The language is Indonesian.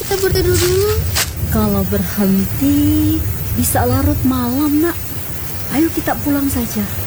kita berteduh dulu. Kalau berhenti bisa larut malam, Nak. Ayo kita pulang saja.